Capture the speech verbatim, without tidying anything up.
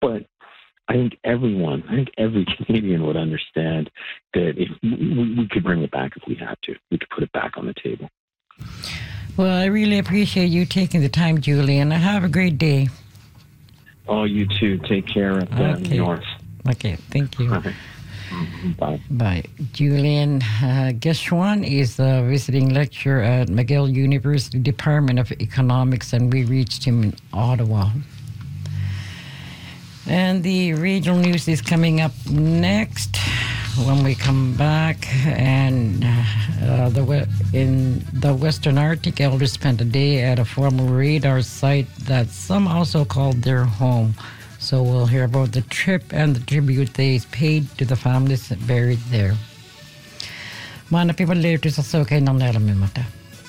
But I think everyone, I think every Canadian would understand that if we, we could bring it back if we had to. We could put it back on the table. Well, I really appreciate you taking the time, Julian. Have a great day. Oh, you too. Take care at the Okay. North. Okay, thank you. Okay. Bye. Bye. Julian uh, Geschuan is a visiting lecturer at McGill University Department of Economics, and we reached him in Ottawa. And the regional news is coming up next when we come back. And uh, the in the Western Arctic, elders spent a day at a former radar site that some also called their home. So we'll hear about the trip and the tribute they paid to the families buried there. Mga napipalito sa sokay ng nalamin mata.